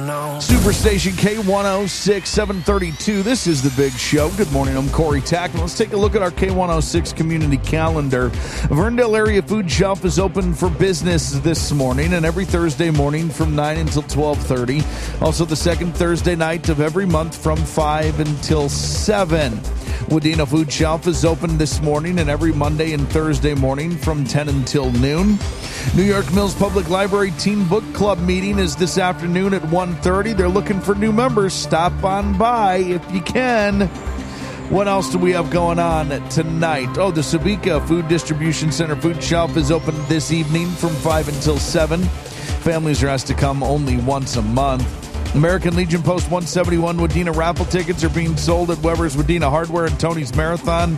Superstation K106, 732. This is The Big Show. Good morning. I'm Corey Tackman. Let's take a look at our K106 community calendar. Verndale Area Food Shelf is open for business this morning and every Thursday morning from 9 until 12:30. Also the second Thursday night of every month from 5 until 7. Wadena Food Shelf is open this morning and every Monday and Thursday morning from 10 until noon. New York Mills Public Library Teen Book Club meeting is this afternoon at 1:30. They're looking for new members. Stop on by if you can. What else do we have going on tonight? Oh, the Sabika Food Distribution Center Food Shelf is open this evening from 5 until 7. Families are asked to come only once a month. American Legion Post 171 Wadena raffle tickets are being sold at Weber's Wadena Hardware and Tony's Marathon.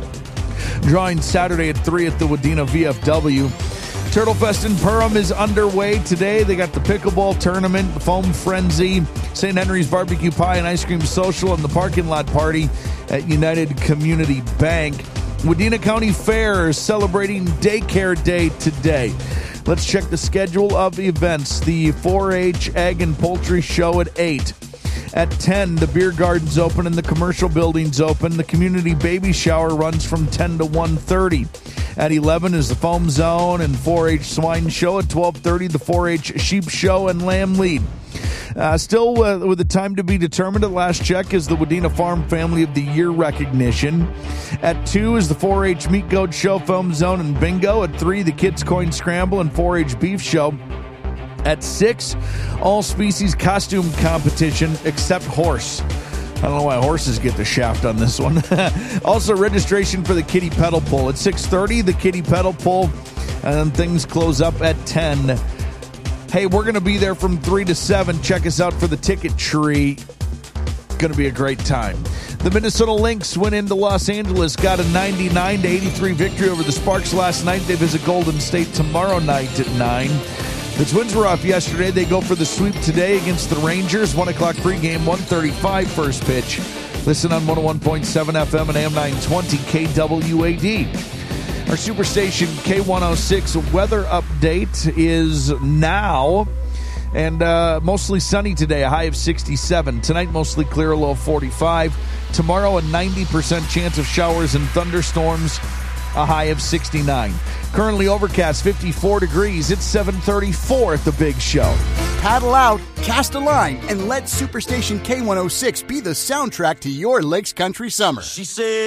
Drawing Saturday at 3 at the Wadena VFW. Turtle Fest in Perham is underway today. They got the pickleball tournament, the foam frenzy, St. Henry's barbecue pie and ice cream social, and the parking lot party at United Community Bank. Wadena County Fair is celebrating Daycare Day today. Let's check the schedule of events. The 4-H Egg and Poultry Show at 8. At 10, the beer garden's open and the commercial building's open. The community baby shower runs from 10 to 1:30. At 11 is the Foam Zone and 4-H Swine Show. At 12:30, the 4-H Sheep Show and Lamb Lead. Still with the time to be determined at last check is the Wadena Farm Family of the Year recognition. At 2 is the 4-H Meat Goat Show, Foam Zone, and Bingo. At 3, the Kids Coin Scramble and 4-H Beef Show. At 6, all species costume competition except horse. I don't know why horses get the shaft on this one. Also, registration for the Kitty Pedal Pull. At 6:30, the Kitty Pedal Pull, and then things close up at 10. Hey, we're going to be there from 3 to 7. Check us out for the ticket tree. Going to be a great time. The Minnesota Lynx went into Los Angeles, got a 99-83 victory over the Sparks last night. They visit Golden State tomorrow night at 9. The Twins were off yesterday. They go for the sweep today against the Rangers. 1 o'clock pregame, 1:35 first pitch. Listen on 101.7 FM and AM 920 KWAD. Our Superstation K106 weather update is now. And mostly sunny today, a high of 67. Tonight, mostly clear, a low of 45. Tomorrow, a 90% chance of showers and thunderstorms, a high of 69. Currently overcast, 54 degrees. It's 7:34 at The Big Show. Paddle out, cast a line, and let Superstation K106 be the soundtrack to your Lakes Country summer. She said...